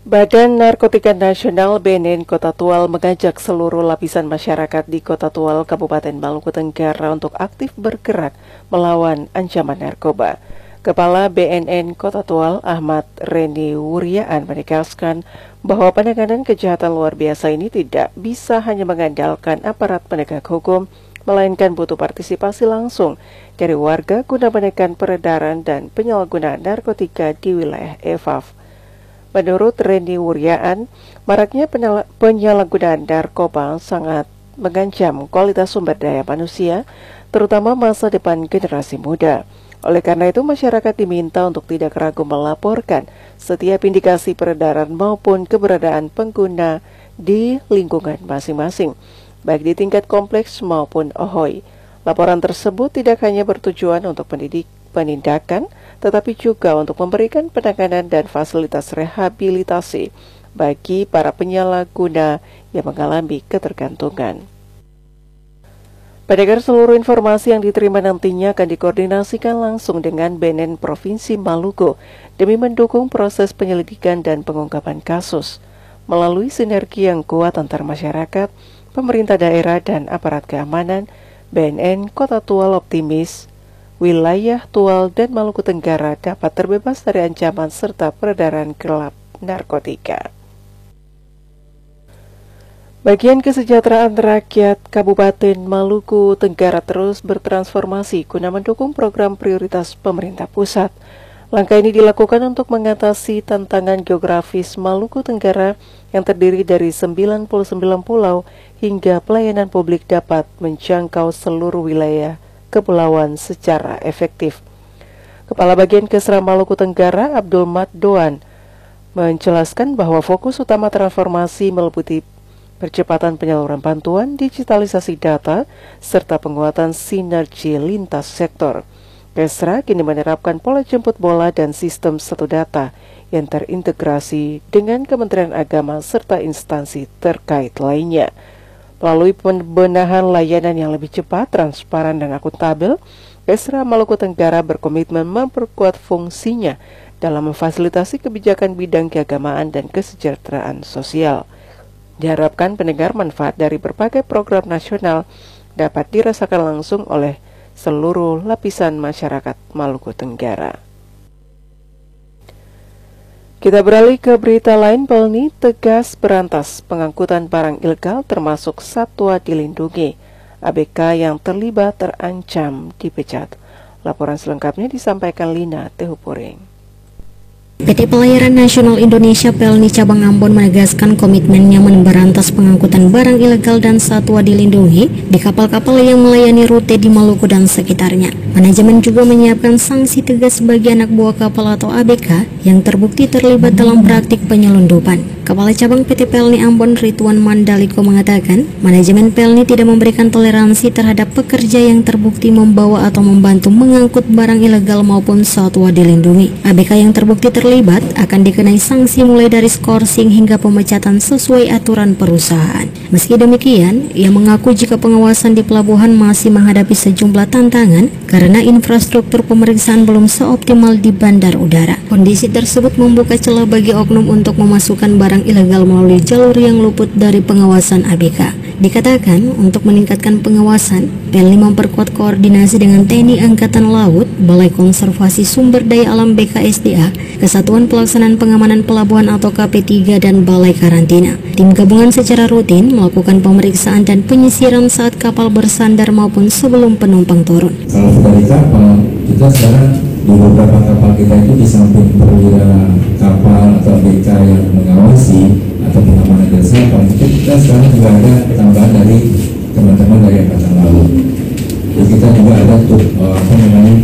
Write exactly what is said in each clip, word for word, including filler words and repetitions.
Badan Narkotika Nasional B N N Kota Tual mengajak seluruh lapisan masyarakat di Kota Tual, Kabupaten Maluku Tenggara untuk aktif bergerak melawan ancaman narkoba. Kepala B N N Kota Tual, Ahmad Reni Wuryaan, menegaskan bahwa penanganan kejahatan luar biasa ini tidak bisa hanya mengandalkan aparat penegak hukum, melainkan butuh partisipasi langsung dari warga guna menekan peredaran dan penyalahgunaan narkotika di wilayah E F A F. Menurut Reni Wuryaan, maraknya penyalahgunaan narkoba sangat mengancam kualitas sumber daya manusia, terutama masa depan generasi muda. Oleh karena itu, masyarakat diminta untuk tidak ragu melaporkan setiap indikasi peredaran maupun keberadaan pengguna di lingkungan masing-masing, baik di tingkat kompleks maupun O H O I. Laporan tersebut tidak hanya bertujuan untuk pendidik, penindakan, tetapi juga untuk memberikan penanganan dan fasilitas rehabilitasi bagi para penyalahguna yang mengalami ketergantungan. Pendengar, seluruh informasi yang diterima nantinya akan dikoordinasikan langsung dengan B N N Provinsi Maluku demi mendukung proses penyelidikan dan pengungkapan kasus. Melalui sinergi yang kuat antar masyarakat, pemerintah daerah, dan aparat keamanan, B N N Kota Tual optimis wilayah Tual dan Maluku Tenggara dapat terbebas dari ancaman serta peredaran gelap narkotika. Bagian kesejahteraan rakyat Kabupaten Maluku Tenggara terus bertransformasi guna mendukung program prioritas pemerintah pusat. Langkah ini dilakukan untuk mengatasi tantangan geografis Maluku Tenggara yang terdiri dari sembilan puluh sembilan pulau hingga pelayanan publik dapat menjangkau seluruh wilayah kepulauan secara efektif. Kepala Bagian Kesra Maluku Tenggara, Abdul Mat Doan, menjelaskan bahwa fokus utama transformasi meliputi percepatan penyaluran bantuan, digitalisasi data, serta penguatan sinergi lintas sektor. Kesra kini menerapkan pola jemput bola dan sistem satu data yang terintegrasi dengan Kementerian Agama serta instansi terkait lainnya. Melalui pembenahan layanan yang lebih cepat, transparan, dan akuntabel, Kesra Maluku Tenggara berkomitmen memperkuat fungsinya dalam memfasilitasi kebijakan bidang keagamaan dan kesejahteraan sosial. Diharapkan pendengar manfaat dari berbagai program nasional dapat dirasakan langsung oleh seluruh lapisan masyarakat Maluku Tenggara. Kita beralih ke berita lain. Pelni tegas berantas pengangkutan barang ilegal termasuk satwa dilindungi. A B K yang terlibat terancam dipecat. Laporan selengkapnya disampaikan Lina Tehupuring. P T Pelayaran Nasional Indonesia Pelni Cabang Ambon menegaskan komitmennya memberantas pengangkutan barang ilegal dan satwa dilindungi di kapal-kapal yang melayani rute di Maluku dan sekitarnya. Manajemen juga menyiapkan sanksi tegas bagi anak buah kapal atau A B K yang terbukti terlibat dalam praktik penyelundupan. Kepala Cabang P T Pelni Ambon Ridwan Mandaliko mengatakan, manajemen Pelni tidak memberikan toleransi terhadap pekerja yang terbukti membawa atau membantu mengangkut barang ilegal maupun satwa dilindungi. A B K yang terbukti terlibat terlibat akan dikenai sanksi mulai dari skorsing hingga pemecatan sesuai aturan perusahaan. Meski demikian, ia mengaku jika pengawasan di pelabuhan masih menghadapi sejumlah tantangan karena infrastruktur pemeriksaan belum seoptimal di bandar udara. Kondisi tersebut membuka celah bagi oknum untuk memasukkan barang ilegal melalui jalur yang luput dari pengawasan A B K. Dikatakan untuk meningkatkan pengawasan, Pelni memperkuat koordinasi dengan T N I Angkatan Laut, Balai Konservasi Sumber Daya Alam B K S D A, Kesatuan Pelaksanaan Pengamanan Pelabuhan atau K P tiga dan Balai Karantina. Tim gabungan secara rutin melakukan pemeriksaan dan penyisiran saat kapal bersandar maupun sebelum penumpang turun. Kalau dari kapal, kita sekarang di beberapa kapal kita itu di samping perwira kapal atau B K yang mengawasi atau pengamanan jasa kapal, kita sekarang juga ada tambahan dari teman-teman dari Angkatan Laut. Jadi kita juga ada tuh uh, apa namanya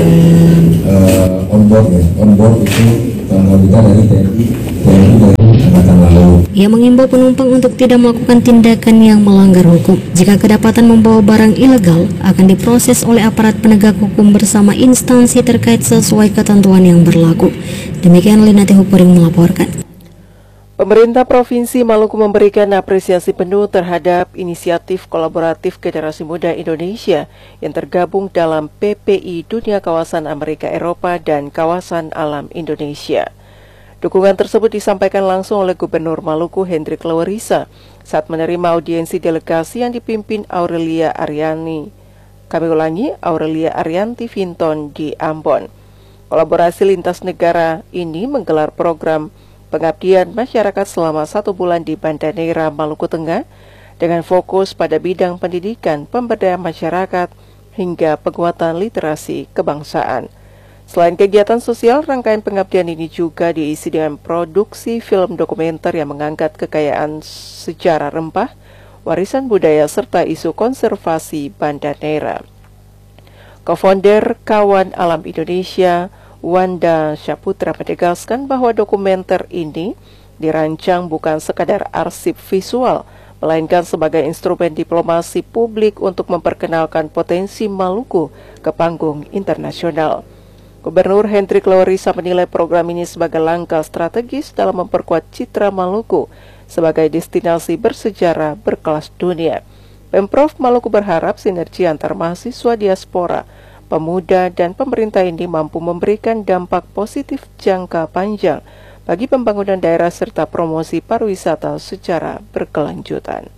uh, on board ya, on board itu kalau kita dari T N I, T N I dari Angkatan Laut. Ia mengimbau penumpang untuk tidak melakukan tindakan yang melanggar hukum. Jika kedapatan membawa barang ilegal, akan diproses oleh aparat penegak hukum bersama instansi terkait sesuai ketentuan yang berlaku. Demikian Lina Tehupuring melaporkan. Pemerintah Provinsi Maluku memberikan apresiasi penuh terhadap inisiatif kolaboratif generasi muda Indonesia yang tergabung dalam P P I Dunia Kawasan Amerika Eropa dan Kawasan Alam Indonesia. Dukungan tersebut disampaikan langsung oleh Gubernur Maluku Hendrik Lewerisa saat menerima audiensi delegasi yang dipimpin Aurelia Ariani. Kami ulangi, Aurelia Arianti Vinton di Ambon. Kolaborasi lintas negara ini menggelar program pengabdian masyarakat selama satu bulan di Banda Neira, Maluku Tengah dengan fokus pada bidang pendidikan, pemberdayaan masyarakat, hingga penguatan literasi kebangsaan. Selain kegiatan sosial, rangkaian pengabdian ini juga diisi dengan produksi film dokumenter yang mengangkat kekayaan sejarah rempah, warisan budaya, serta isu konservasi Banda Neira. Co-founder Kawan Alam Indonesia, Wanda Syaputra, menegaskan bahwa dokumenter ini dirancang bukan sekadar arsip visual, melainkan sebagai instrumen diplomasi publik untuk memperkenalkan potensi Maluku ke panggung internasional. Gubernur Hendrik Lewerisa menilai program ini sebagai langkah strategis dalam memperkuat citra Maluku sebagai destinasi bersejarah berkelas dunia. Pemprov Maluku berharap sinergi antar mahasiswa diaspora, pemuda, dan pemerintah ini mampu memberikan dampak positif jangka panjang bagi pembangunan daerah serta promosi pariwisata secara berkelanjutan.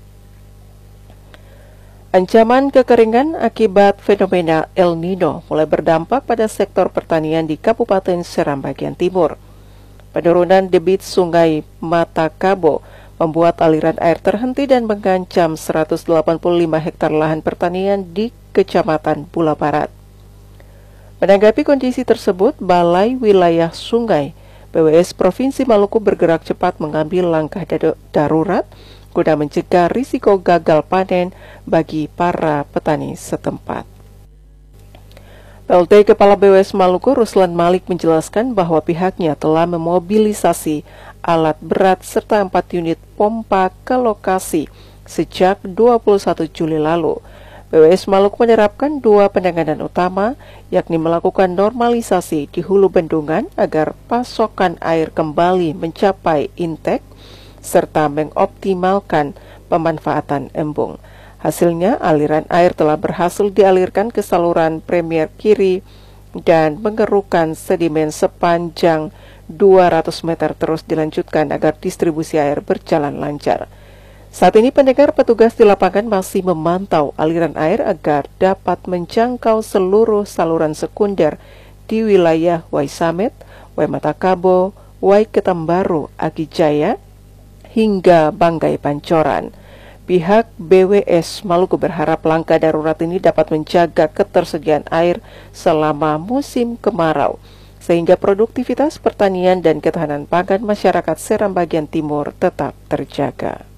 Ancaman kekeringan akibat fenomena El Nino mulai berdampak pada sektor pertanian di Kabupaten Seram bagian timur. Penurunan debit sungai Mata Kabo membuat aliran air terhenti dan mengancam seratus delapan puluh lima hektar lahan pertanian di Kecamatan Bula Barat. Menanggapi kondisi tersebut, Balai Wilayah Sungai B W S Provinsi Maluku bergerak cepat mengambil langkah darurat guna mencegah risiko gagal panen bagi para petani setempat. P L T Kepala B W S Maluku Ruslan Malik menjelaskan bahwa pihaknya telah memobilisasi alat berat serta empat unit pompa ke lokasi sejak dua puluh satu Juli lalu. B W S Maluku menerapkan dua penanganan utama, yakni melakukan normalisasi di hulu bendungan agar pasokan air kembali mencapai intek, serta mengoptimalkan pemanfaatan embung. Hasilnya, aliran air telah berhasil dialirkan ke saluran Premier kiri dan mengerukkan sedimen sepanjang dua ratus meter terus dilanjutkan agar distribusi air berjalan lancar. Saat ini pendengar, petugas di lapangan masih memantau aliran air agar dapat menjangkau seluruh saluran sekunder di wilayah Waisamet, Waimata Kabo, Waiketambaru, Agijaya, hingga Banggai Pancoran. Pihak B W S Maluku berharap langkah darurat ini dapat menjaga ketersediaan air selama musim kemarau, sehingga produktivitas pertanian dan ketahanan pangan masyarakat Seram bagian timur tetap terjaga.